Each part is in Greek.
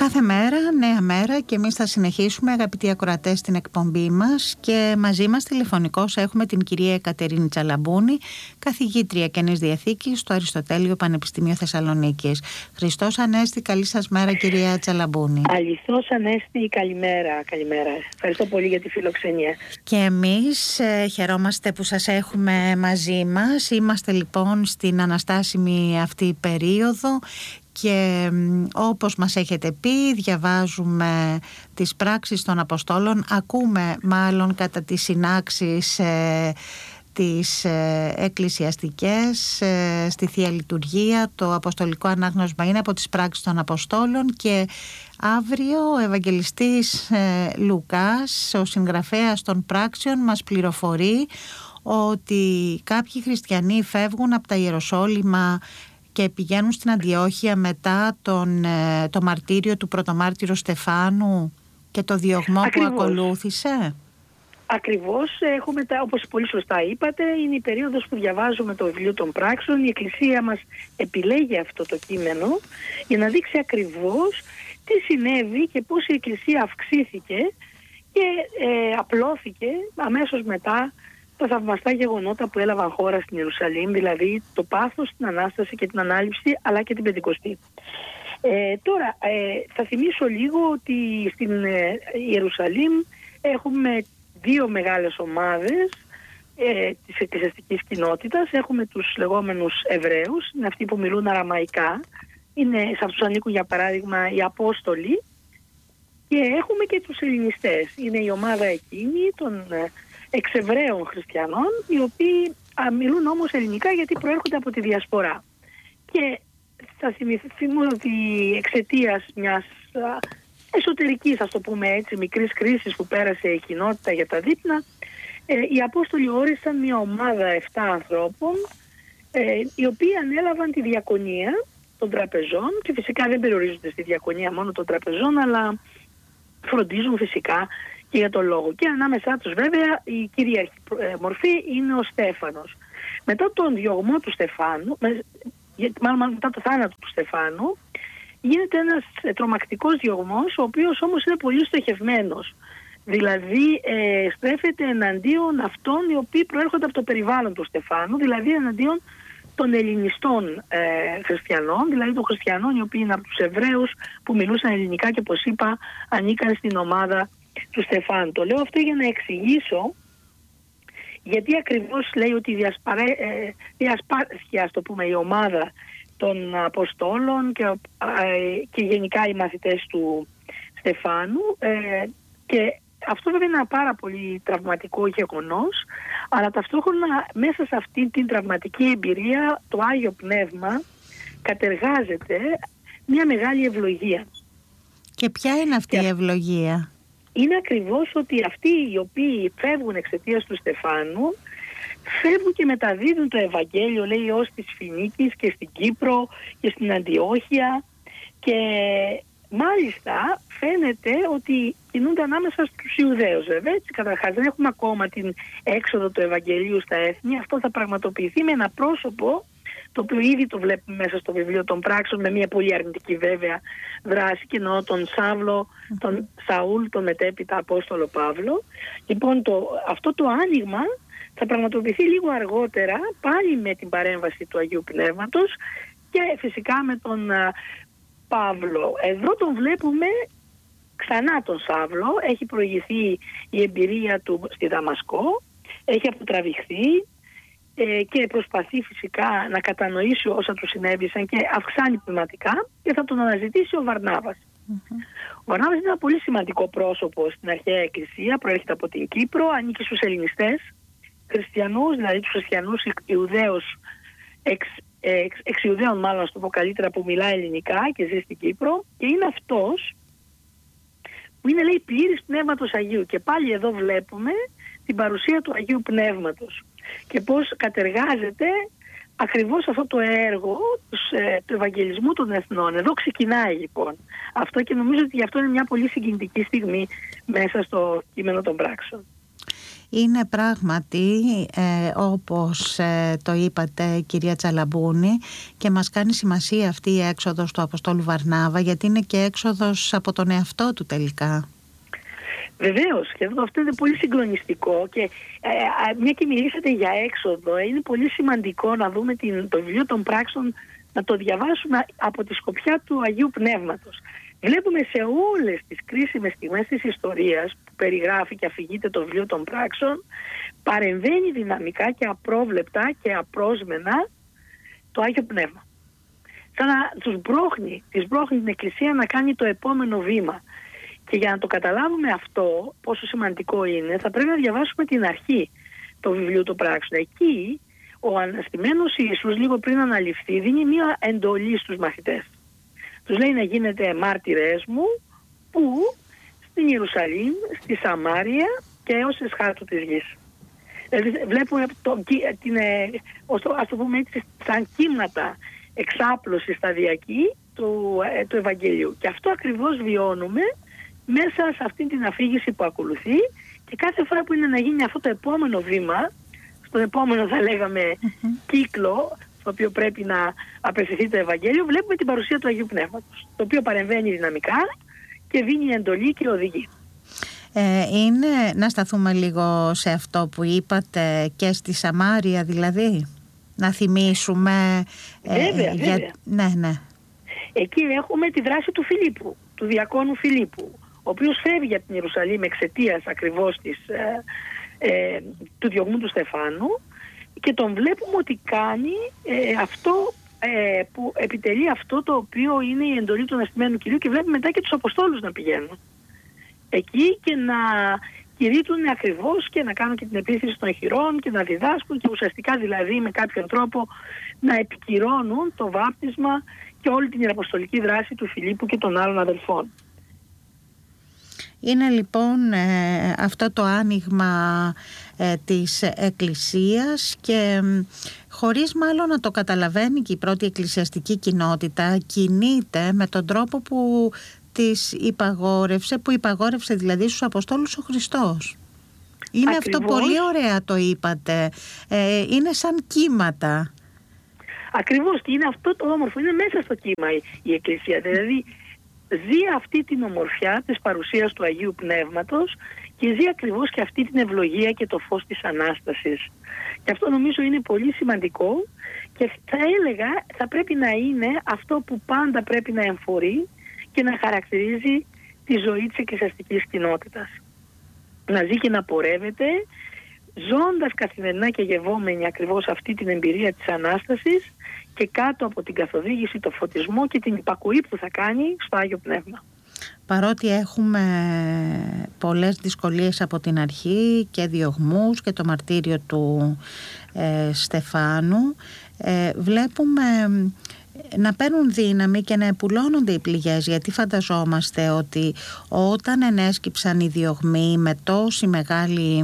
Κάθε μέρα, νέα μέρα και εμείς θα συνεχίσουμε, αγαπητοί ακροατές, την εκπομπή μας και μαζί μας τηλεφωνικώς έχουμε την κυρία Εκατερίνη Τσαλαμπούνη, καθηγήτρια Καινής Διαθήκης στο Αριστοτέλειο Πανεπιστήμιο Θεσσαλονίκης. Χριστός Ανέστη, καλή σας μέρα κυρία Τσαλαμπούνη. Αληθώς Ανέστη, καλημέρα. Ευχαριστώ πολύ για τη φιλοξενία. Και εμείς χαιρόμαστε που σας έχουμε μαζί μας. Είμαστε λοιπόν στην αναστάσιμη αυτή περίοδο και όπως μας έχετε πει, διαβάζουμε τις πράξεις των Αποστόλων, ακούμε μάλλον κατά τις συνάξεις τις εκκλησιαστικές στη Θεία Λειτουργία. Το Αποστολικό Ανάγνωσμα είναι από τις πράξεις των Αποστόλων και αύριο ο Ευαγγελιστής Λουκάς, ο συγγραφέας των πράξεων, μας πληροφορεί ότι κάποιοι χριστιανοί φεύγουν από τα Ιεροσόλυμα και πηγαίνουν στην Αντιόχεια μετά το μαρτύριο του πρωτομάρτυρου Στεφάνου και το διωγμό που ακολούθησε. Ακριβώς, έχουμε όπως πολύ σωστά είπατε, είναι η περίοδος που διαβάζουμε το βιβλίο των πράξεων. Η Εκκλησία μας επιλέγει αυτό το κείμενο για να δείξει ακριβώς τι συνέβη και πώς η Εκκλησία αυξήθηκε και απλώθηκε αμέσως μετά τα θαυμαστά γεγονότα που έλαβαν χώρα στην Ιερουσαλήμ, δηλαδή το πάθος, την Ανάσταση και την Ανάληψη, αλλά και την Πεντηκοστή. Τώρα, θα θυμίσω λίγο ότι στην Ιερουσαλήμ έχουμε δύο μεγάλες ομάδες της εκκλησιαστικής κοινότητας. Έχουμε τους λεγόμενους Εβραίους, είναι αυτοί που μιλούν αραμαϊκά. Σε αυτούς ανήκουν για παράδειγμα οι Απόστολοι. Και έχουμε και τους Ελληνιστές. Είναι η ομάδα εκείνη των εξεβραίων χριστιανών, οι οποίοι μιλούν όμως ελληνικά γιατί προέρχονται από τη Διασπορά. Και θα θυμηθούμε ότι εξαιτίας μιας εσωτερικής, ας το πούμε έτσι, μικρής κρίσης που πέρασε η κοινότητα για τα δείπνα, οι Απόστολοι όρισαν μια ομάδα 7 ανθρώπων, οι οποίοι ανέλαβαν τη διακονία των τραπεζών και φυσικά δεν περιορίζονται στη διακονία μόνο των τραπεζών, αλλά φροντίζουν φυσικά και για τον λόγο. Και ανάμεσά τους βέβαια η κυρίαρχη μορφή είναι ο Στέφανος. Μετά τον διωγμό του Στεφάνου, μάλλον μετά το θάνατο του Στεφάνου, γίνεται ένας τρομακτικός διωγμός, ο οποίος όμως είναι πολύ στοχευμένος. Δηλαδή στρέφεται εναντίον αυτών οι οποίοι προέρχονται από το περιβάλλον του Στεφάνου, δηλαδή εναντίον των ελληνιστών χριστιανών, δηλαδή των χριστιανών οι οποίοι είναι από τους Εβραίους που μιλούσαν ελληνικά και όπως είπα ανήκαν στην ομάδα του Στεφάνου. Το λέω αυτό για να εξηγήσω γιατί ακριβώς λέει ότι διασπάρθηκε, ας το πούμε, η ομάδα των Αποστόλων και γενικά οι μαθητές του Στεφάνου και αυτό βέβαια είναι ένα πάρα πολύ τραυματικό γεγονός, αλλά ταυτόχρονα μέσα σε αυτή την τραυματική εμπειρία το Άγιο Πνεύμα κατεργάζεται μια μεγάλη ευλογία. Και ποια είναι αυτή η ευλογία? Είναι ακριβώς ότι αυτοί οι οποίοι φεύγουν εξαιτίας του Στεφάνου φεύγουν και μεταδίδουν το Ευαγγέλιο, λέει, ως της Φινίκης και στην Κύπρο και στην Αντιόχεια και μάλιστα φαίνεται ότι κινούνται ανάμεσα στους Ιουδαίους. Βέβαια, έτσι, καταρχάς δεν έχουμε ακόμα την έξοδο του Ευαγγελίου στα έθνη. Αυτό θα πραγματοποιηθεί με ένα πρόσωπο το οποίο ήδη το βλέπουμε μέσα στο βιβλίο των πράξεων με μια πολύ αρνητική βέβαια δράση, και εννοώ τον Σάβλο, τον Σαούλ, τον μετέπειτα Απόστολο Παύλο. Λοιπόν, αυτό το άνοιγμα θα πραγματοποιηθεί λίγο αργότερα, πάλι με την παρέμβαση του Αγίου Πνεύματος και φυσικά με τον Παύλο. Εδώ τον βλέπουμε ξανά τον Σάβλο, έχει προηγηθεί η εμπειρία του στη Δαμασκό, έχει αποτραβηχθεί και προσπαθεί φυσικά να κατανοήσει όσα του συνέβησαν και αυξάνει πνευματικά και θα τον αναζητήσει ο Βαρνάβας. Ο Βαρνάβας είναι ένα πολύ σημαντικό πρόσωπο στην αρχαία εκκλησία, προέρχεται από την Κύπρο, ανήκει στους Ελληνιστές χριστιανούς, δηλαδή τους χριστιανούς Ιουδαίους, εξ Ιουδαίων μάλλον, να το πω καλύτερα, που μιλάει ελληνικά και ζει στην Κύπρο, και είναι αυτός που είναι, λέει, πλήρης Πνεύματος Αγίου. Και πάλι εδώ βλέπουμε την παρουσία του Αγίου Πνεύματος και πώς κατεργάζεται ακριβώς αυτό το έργο του Ευαγγελισμού των Εθνών. Εδώ ξεκινάει λοιπόν αυτό και νομίζω ότι γι' αυτό είναι μια πολύ συγκινητική στιγμή μέσα στο κείμενο των πράξεων. είναι πράγματι όπως το είπατε κυρία Τσαλαμπούνη, και μας κάνει σημασία αυτή η έξοδος του Αποστόλου Βαρνάβα, γιατί είναι και έξοδος από τον εαυτό του τελικά. Βεβαίως, και αυτό είναι πολύ συγκλονιστικό, και μια και μιλήσατε για έξοδο, είναι πολύ σημαντικό να δούμε το βιβλίο των πράξεων, να το διαβάσουμε από τη σκοπιά του Αγίου Πνεύματος. Βλέπουμε σε όλες τις κρίσιμες στιγμές της ιστορίας που περιγράφει και αφηγείται το βιβλίο των πράξεων, παρεμβαίνει δυναμικά και απρόβλεπτα και απρόσμενα το Άγιο Πνεύμα. Σαν να τις μπρόχνει την Εκκλησία να κάνει το επόμενο βήμα. Και για να το καταλάβουμε αυτό, πόσο σημαντικό είναι, θα πρέπει να διαβάσουμε την αρχή του βιβλίου των πράξεων. Εκεί ο αναστημένος Ιησούς, λίγο πριν αναληφθεί, δίνει μια εντολή στους μαθητές. Τους λέει να γίνετε μάρτυρες μου, που στην Ιερουσαλήμ, στη Σαμάρια και έως εσχάτου της γης. Δηλαδή βλέπουμε ας το πούμε έτσι, σαν κύματα εξάπλωση σταδιακή του Ευαγγελίου. Και αυτό ακριβώς βιώνουμε μέσα σε αυτή την αφήγηση που ακολουθεί, και κάθε φορά που είναι να γίνει αυτό το επόμενο βήμα, στον επόμενο θα λέγαμε κύκλο, στο οποίο πρέπει να απευθυνθεί το Ευαγγέλιο, βλέπουμε την παρουσία του Αγίου Πνεύματος, το οποίο παρεμβαίνει δυναμικά και δίνει εντολή και οδηγεί. Είναι να σταθούμε λίγο σε αυτό που είπατε, και στη Σαμάρια δηλαδή, να θυμίσουμε. Βέβαια. Ναι. Εκεί έχουμε τη δράση του Φιλίππου, του διακόνου Φιλίππου, ο οποίος φεύγει από την Ιερουσαλήμ εξαιτίας ακριβώς του διωγμού του Στεφάνου, και τον βλέπουμε ότι κάνει αυτό που επιτελεί αυτό το οποίο είναι η εντολή του αναστημένου Κυρίου, και βλέπουμε μετά και τους Αποστόλους να πηγαίνουν εκεί και να κηρύττουν ακριβώς και να κάνουν και την επίθεση των χειρών και να διδάσκουν, και ουσιαστικά δηλαδή με κάποιον τρόπο να επικυρώνουν το βάπτισμα και όλη την ιεραποστολική δράση του Φιλίππου και των άλλων αδελφών. Είναι λοιπόν αυτό το άνοιγμα της Εκκλησίας, και χωρίς μάλλον να το καταλαβαίνει και η πρώτη εκκλησιαστική κοινότητα, κινείται με τον τρόπο που της υπαγόρευσε δηλαδή στους Αποστόλους ο Χριστός. Είναι Ακριβώς. Αυτό πολύ ωραία το είπατε, είναι σαν κύματα. Ακριβώς, και είναι αυτό το όμορφο, είναι μέσα στο κύμα η Εκκλησία, δηλαδή ζει αυτή την ομορφιά της παρουσίας του Αγίου Πνεύματος και ζει ακριβώς και αυτή την ευλογία και το φως της Ανάστασης. Και αυτό νομίζω είναι πολύ σημαντικό, και θα έλεγα θα πρέπει να είναι αυτό που πάντα πρέπει να εμφορεί και να χαρακτηρίζει τη ζωή της εκκλησιαστικής κοινότητας. Να ζει και να πορεύεται, ζώντας καθημερινά και γευόμενη ακριβώς αυτή την εμπειρία της Ανάστασης, και κάτω από την καθοδήγηση, το φωτισμό και την υπακοή που θα κάνει στο Άγιο Πνεύμα. Παρότι έχουμε πολλές δυσκολίες από την αρχή και διωγμούς και το μαρτύριο του Στεφάνου, βλέπουμε να παίρνουν δύναμη και να επουλώνονται οι πληγές, γιατί φανταζόμαστε ότι όταν ενέσκυψαν οι διωγμοί με τόση μεγάλη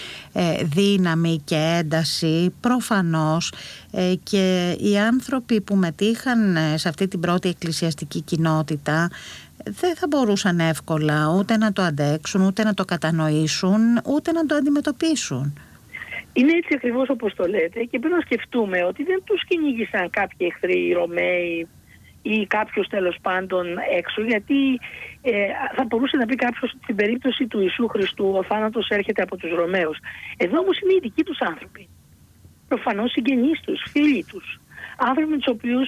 δύναμη και ένταση, προφανώς και οι άνθρωποι που μετήχαν σε αυτή την πρώτη εκκλησιαστική κοινότητα δεν θα μπορούσαν εύκολα ούτε να το αντέξουν, ούτε να το κατανοήσουν, ούτε να το αντιμετωπίσουν. Είναι έτσι ακριβώς όπως το λέτε, και πρέπει να σκεφτούμε ότι δεν τους κυνήγησαν κάποιοι εχθροί, οι Ρωμαίοι ή κάποιος τέλος πάντων έξω, γιατί θα μπορούσε να πει κάποιος ότι στην περίπτωση του Ιησού Χριστού ο θάνατος έρχεται από τους Ρωμαίους. Εδώ όμως είναι οι δικοί τους άνθρωποι. Προφανώς συγγενείς τους, φίλοι τους, άνθρωποι με τους οποίους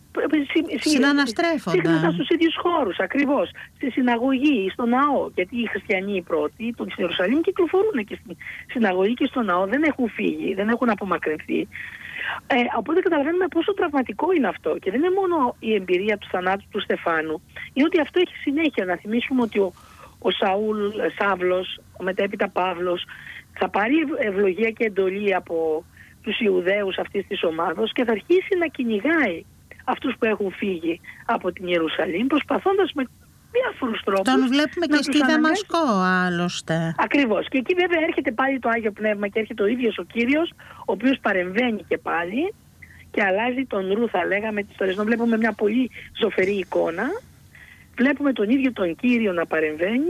συναναστρέφονταν στους ίδιους χώρους, ακριβώς, στη συναγωγή, στο ναό, γιατί οι χριστιανοί οι πρώτοι του Ιερουσαλήμ κυκλοφορούν και στη συναγωγή και στο ναό, δεν έχουν φύγει, δεν έχουν απομακρυνθεί. Οπότε καταλαβαίνουμε πόσο τραυματικό είναι αυτό, και δεν είναι μόνο η εμπειρία του θανάτου του Στεφάνου, είναι ότι αυτό έχει συνέχεια. Να θυμίσουμε ότι ο Σαύλος, ο μετέπειτα Παύλος, θα πάρει ευλογία και εντολή από τους Ιουδαίους αυτής της ομάδος και θα αρχίσει να κυνηγάει αυτούς που έχουν φύγει από την Ιερουσαλήμ, προσπαθώντας με διάφορους τρόπους. Τον βλέπουμε και στη Δαμασκό άλλωστε. Ακριβώς. Και εκεί βέβαια έρχεται πάλι το Άγιο Πνεύμα και έρχεται ο ίδιος ο Κύριος, ο οποίος παρεμβαίνει και πάλι και αλλάζει τον ρου, θα λέγαμε, τις ιστορίες. Βλέπουμε μια πολύ ζωφερή εικόνα. Βλέπουμε τον ίδιο τον Κύριο να παρεμβαίνει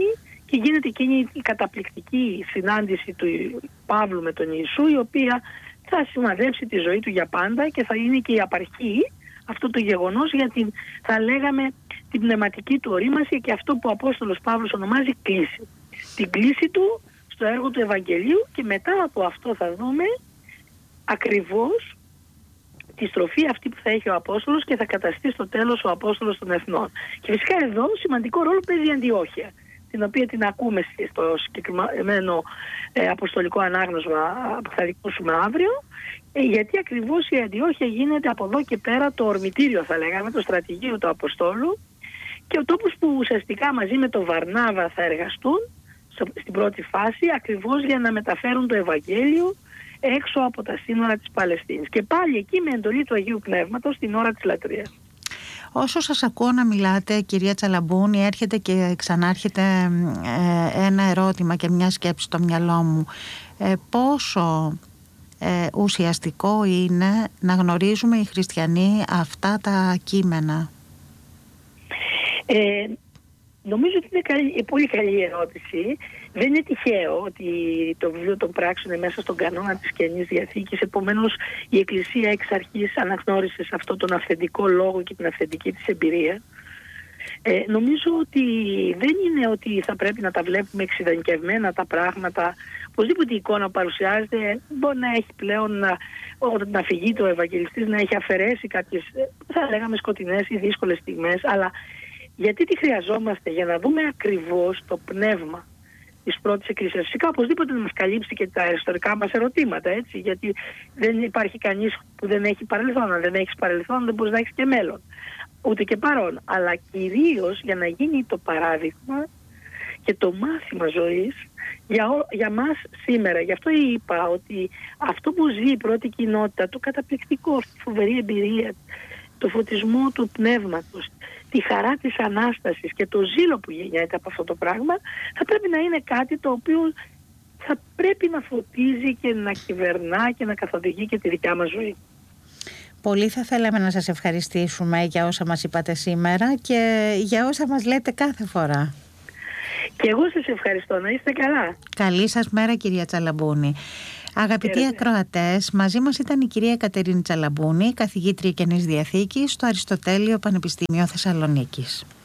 και γίνεται εκείνη η καταπληκτική συνάντηση του Παύλου με τον Ιησού, η οποία θα σημαδέψει τη ζωή του για πάντα και θα είναι και η απαρχή αυτό το γεγονός για την, θα λέγαμε, την πνευματική του ορίμαση και αυτό που ο Απόστολος Παύλος ονομάζει κλίση. Την κλίση του στο έργο του Ευαγγελίου, και μετά από αυτό θα δούμε ακριβώς τη στροφή αυτή που θα έχει ο Απόστολος και θα καταστεί στο τέλος ο Απόστολος των Εθνών. Και φυσικά εδώ σημαντικό ρόλο παίζει η Αντιόχεια, την οποία την ακούμε στο συγκεκριμένο αποστολικό ανάγνωσμα που θα δικούσουμε αύριο, γιατί ακριβώς η Αντιόχεια γίνεται από εδώ και πέρα το ορμητήριο, θα λέγαμε, το στρατηγείο του Αποστόλου, και ο τόπος που ουσιαστικά μαζί με τον Βαρνάβα θα εργαστούν στην πρώτη φάση, ακριβώς για να μεταφέρουν το Ευαγγέλιο έξω από τα σύνορα της Παλαιστίνης. Και πάλι εκεί με εντολή του Αγίου Πνεύματος την ώρα της λατρείας. Όσο σας ακούω να μιλάτε, κυρία Τσαλαμπούνη, έρχεται και ξανάρχεται ένα ερώτημα και μια σκέψη στο μυαλό μου. Πόσο ουσιαστικό είναι να γνωρίζουμε οι χριστιανοί αυτά τα κείμενα? Νομίζω ότι είναι πολύ καλή ερώτηση. Δεν είναι τυχαίο ότι το βιβλίο των πράξεων είναι μέσα στον κανόνα της Καινής Διαθήκης. Επομένως, η Εκκλησία εξ αρχής αναγνώρισε σε αυτό τον αυθεντικό λόγο και την αυθεντική της εμπειρία. Νομίζω ότι δεν είναι ότι θα πρέπει να τα βλέπουμε εξειδανικευμένα τα πράγματα. Οπωσδήποτε η εικόνα που παρουσιάζεται μπορεί να έχει πλέον να φυγεί το Ευαγγελιστής, να έχει αφαιρέσει κάποιες, θα λέγαμε, σκοτεινές ή δύσκολες στιγμές, αλλά γιατί τη χρειαζόμαστε? Για να δούμε ακριβώς το πνεύμα της πρώτης Εκκλησίας. Φυσικά οπωσδήποτε να μας καλύψει και τα ιστορικά μας ερωτήματα, έτσι, γιατί δεν υπάρχει κανείς που δεν έχει παρελθόν. Αν δεν έχεις παρελθόν δεν μπορείς να έχεις και μέλλον, ούτε και παρόν. Αλλά κυρίως για να γίνει το παράδειγμα και το μάθημα ζωής για μας σήμερα. Γι' αυτό είπα ότι αυτό που ζει η πρώτη κοινότητα, το καταπληκτικό, αυτή τη φοβερή εμπειρία, το φωτισμό του πνεύματος, τη χαρά της Ανάστασης και το ζήλο που γεννιέται από αυτό το πράγμα, θα πρέπει να είναι κάτι το οποίο θα πρέπει να φωτίζει και να κυβερνά και να καθοδηγεί και τη δικιά μας ζωή. Πολύ θα θέλαμε να σας ευχαριστήσουμε για όσα μας είπατε σήμερα και για όσα μας λέτε κάθε φορά. Και εγώ σας ευχαριστώ. Να είστε καλά. Καλή σας μέρα, κυρία Τσαλαμπούνη. Αγαπητοί ακροατές, μαζί μας ήταν η κυρία Κατερίνη Τσαλαμπούνη, καθηγήτρια Καινής Διαθήκης στο Αριστοτέλειο Πανεπιστήμιο Θεσσαλονίκης.